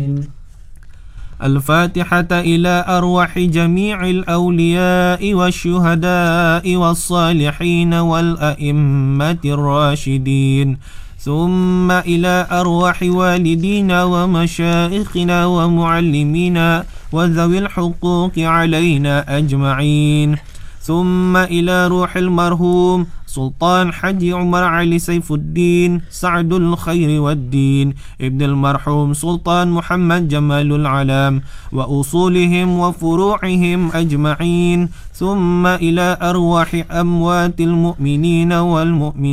الفاتحة إلى أرواح جميع الأولياء والشهداء والصالحين والأئمة الراشدين، ثم إلى أرواح والدينا ومشائخنا ومعلمينا وذوي الحقوق علينا أجمعين، ثم إلى روح المرحوم سلطان حج عمر علي سيف الدين سعد الخير والدين ابن المرحوم سلطان محمد جمال العلام وأصولهم وفروعهم أجمعين، ثم إلى أرواح أموات المؤمنين والمؤمنين